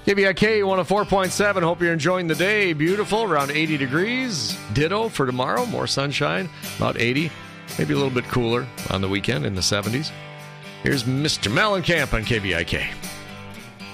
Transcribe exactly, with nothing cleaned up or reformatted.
K V I K one oh four point seven. Hope you're enjoying the day. Beautiful, around eighty degrees. Ditto for tomorrow. More sunshine, about eighty. Maybe a little bit cooler on the weekend in the seventies. Here's Mister Mellencamp on K V I K.